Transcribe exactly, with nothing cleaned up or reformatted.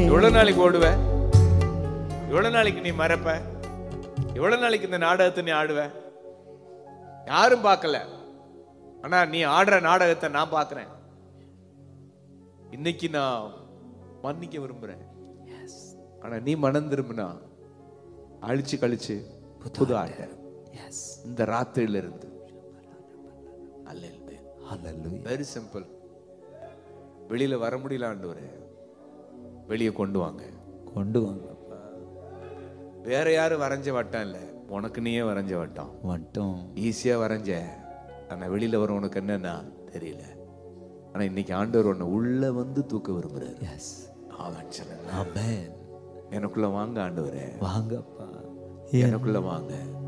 எவ்வளவு நாளைக்கு ஓடுவ? எவ்வளவு நாளைக்கு நீ மறப்ப? எவ்வளவு நாளைக்கு இந்த நாடகத்தை நீ ஆடுவ? யாரும் பார்க்கல, ஆனா நீ ஆடுற நாடகத்தை நான் பார்க்கிறேன். இன்னைக்கு நான் மன்னிக்க விரும்புறேன். ஆனா நீ மனம் திரும்பினா அழிச்சு கழிச்சு புது ஆட்ட இந்த ராத்திரியில இருந்து. Very simple. வெளியில வர முடியல ஆண்டவரே, வெளியே கொண்டு வாங்க, கொண்டு வாங்க. வேற யாரும் வரைஞ்ச வட்டம் இல்ல, உனக்கு நீயே வரைஞ்ச வட்டம். வட்டம் ஈஸியா வரைஞ்ச, ஆனா வெளியில வர உனக்கு என்னன்னா தெரியல. ஆனா இன்னைக்கு ஆண்டவர் உன்னை உள்ள வந்து தூக்க விரும்புறாரு. எஸ் ஆமென் சொல்லுங்க. ஆமென். எனக்குள்ள வாங்க ஆண்டவரே, வாங்கப்பா, எனக்குள்ள வாங்க.